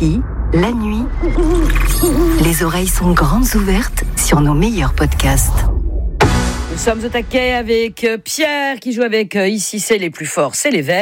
Ici, la nuit, les oreilles sont grandes ouvertes sur nos meilleurs podcasts. Nous sommes au taquet avec Pierre qui joue avec Ici c'est les plus forts, c'est les Verts.